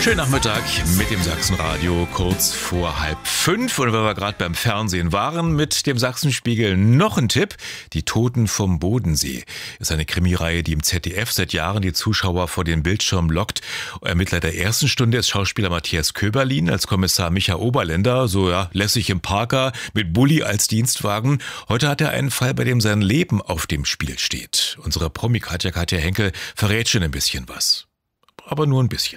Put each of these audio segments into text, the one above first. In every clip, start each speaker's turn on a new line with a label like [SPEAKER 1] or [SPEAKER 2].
[SPEAKER 1] Schönen Nachmittag mit dem Sachsenradio, kurz vor 4:30. Und weil wir gerade beim Fernsehen waren, mit dem Sachsenspiegel noch ein Tipp. Die Toten vom Bodensee ist eine Krimireihe, die im ZDF seit Jahren die Zuschauer vor den Bildschirm lockt. Ermittler der ersten Stunde ist Schauspieler Matthias Köberlin, als Kommissar Micha Oberländer, lässig im Parker, mit Bulli als Dienstwagen. Heute hat er einen Fall, bei dem sein Leben auf dem Spiel steht. Unsere Promi-Katja Henkel verrät schon ein bisschen was. Aber nur ein bisschen.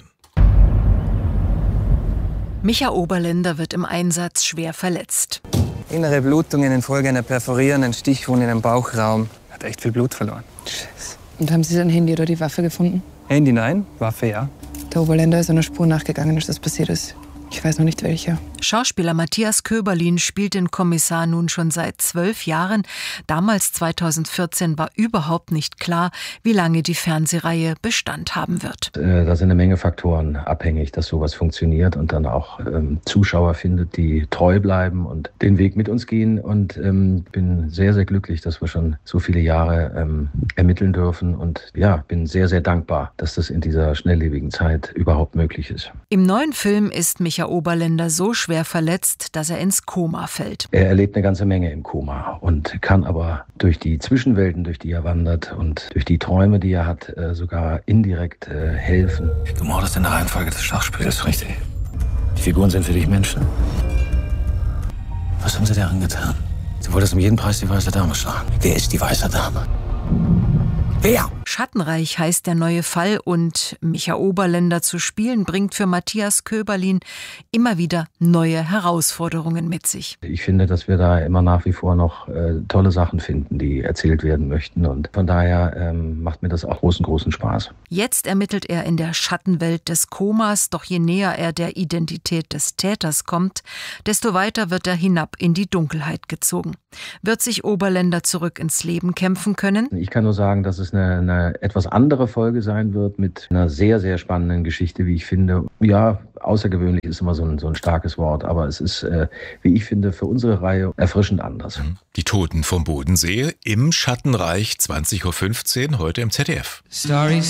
[SPEAKER 2] Micha Oberländer wird im Einsatz schwer verletzt.
[SPEAKER 3] Innere Blutungen infolge einer perforierenden Stichwunde in den Bauchraum. Hat echt viel Blut verloren.
[SPEAKER 4] Scheiße. Und haben Sie sein Handy oder die Waffe gefunden?
[SPEAKER 3] Handy nein, Waffe ja.
[SPEAKER 4] Der Oberländer ist einer Spur nachgegangen, als das passiert ist. Ich weiß noch nicht welche.
[SPEAKER 2] Schauspieler Matthias Köberlin spielt den Kommissar nun schon seit 12 Jahren. Damals, 2014, war überhaupt nicht klar, wie lange die Fernsehreihe Bestand haben wird.
[SPEAKER 5] Da sind eine Menge Faktoren abhängig, dass sowas funktioniert und dann auch Zuschauer findet, die treu bleiben und den Weg mit uns gehen. Und bin sehr, sehr glücklich, dass wir schon so viele Jahre ermitteln dürfen. Und ja, bin sehr, sehr dankbar, dass das in dieser schnelllebigen Zeit überhaupt möglich ist.
[SPEAKER 2] Im neuen Film ist Micha Oberländer so schwer verletzt, dass er ins Koma fällt.
[SPEAKER 5] Er erlebt eine ganze Menge im Koma und kann aber durch die Zwischenwelten, durch die er wandert und durch die Träume, die er hat, sogar indirekt helfen.
[SPEAKER 6] Du mordest in der Reihenfolge des Schachspiels, richtig? Die Figuren sind für dich Menschen. Was haben sie dir angetan? Du wolltest um jeden Preis die weiße Dame schlagen. Wer ist die weiße Dame? Wer?
[SPEAKER 2] Schattenreich heißt der neue Fall und Micha Oberländer zu spielen bringt für Matthias Köberlin immer wieder neue Herausforderungen mit sich.
[SPEAKER 5] Ich finde, dass wir da immer nach wie vor noch tolle Sachen finden, die erzählt werden möchten und von daher macht mir das auch großen Spaß.
[SPEAKER 2] Jetzt ermittelt er in der Schattenwelt des Komas, doch je näher er der Identität des Täters kommt, desto weiter wird er hinab in die Dunkelheit gezogen. Wird sich Oberländer zurück ins Leben kämpfen können?
[SPEAKER 5] Ich kann nur sagen, dass es eine etwas andere Folge sein wird mit einer sehr, sehr spannenden Geschichte, wie ich finde. Ja, außergewöhnlich ist immer so ein starkes Wort, aber es ist, wie ich finde, für unsere Reihe erfrischend anders.
[SPEAKER 1] Die Toten vom Bodensee im Schattenreich, 20:15 Uhr, heute im ZDF.